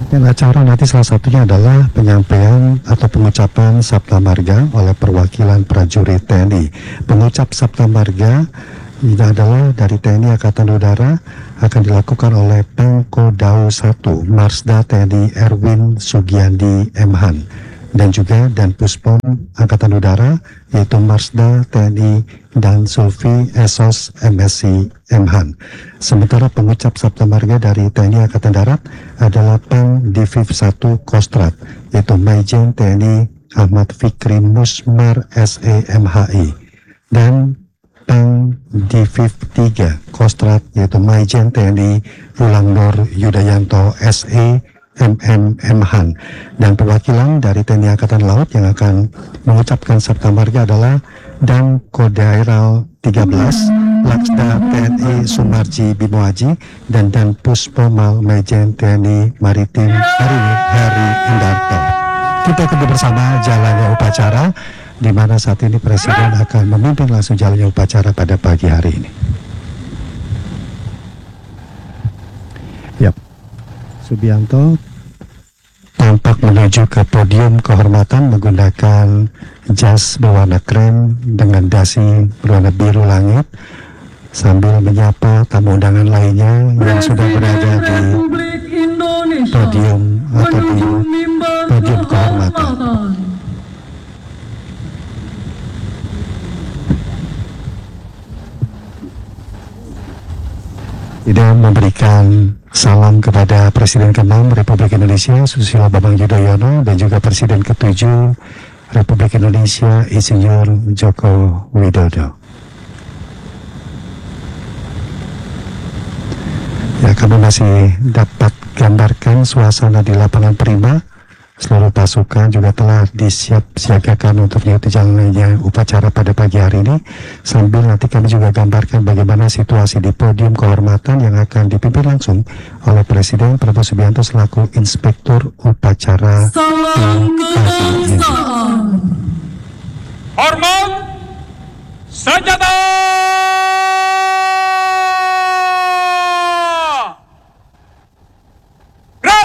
Dan acara nanti salah satunya adalah penyampaian atau pengucapan Sabta Marga oleh perwakilan prajurit TNI. Pengucap Sabta Marga ini adalah dari TNI Angkatan Udara, akan dilakukan oleh Pangkodau 1 Marsda TNI Erwin Sugiandi Mhan, dan juga Danpuspom Angkatan Udara yaitu Marsda TNI dan Sulfi Esos MSc Mhan. Sementara pengucap Sabta Marga dari TNI Angkatan Darat adalah Pang Diviv 1 Kostrat yaitu Maijen TNI Ahmad Fikri Musmar SE MHI, dan Pang Diviv 3 Kostrat yaitu Maijen TNI Wulangnor Yudayanto SE MMM-Han. Dan perwakilan dari TNI Angkatan Laut yang akan mengucapkan Sabta Marga adalah Dan Kodaeral 13 Laksda TNI Sumarji Bimoaji dan Dan Puspomal Maijen TNI Maritim Heri Indarto. Kita kedua bersama jalannya upacara, di mana saat ini Presiden akan memimpin langsung jalannya upacara pada pagi hari ini. Yap. Subianto tampak menuju ke podium kehormatan menggunakan jas berwarna krem dengan dasi berwarna biru langit, sambil menyapa tamu undangan lainnya yang sudah berada di podium atau di podium kehormatan. Tidak memberikan salam kepada Presiden ke-6 Republik Indonesia Susilo Bambang Yudhoyono dan juga Presiden ke-7 Republik Indonesia Insinyur Joko Widodo. Ya, kami masih dapat gambarkan suasana di lapangan Prima. Seluruh pasukan juga telah disiapsiagakan untuk mengikuti jalannya upacara pada pagi hari ini. Sambil nanti kami juga gambarkan bagaimana situasi di podium kehormatan yang akan dipimpin langsung oleh Presiden Prabowo Subianto selaku Inspektur Upacara. Salam kebangsaan. Hormat senjata.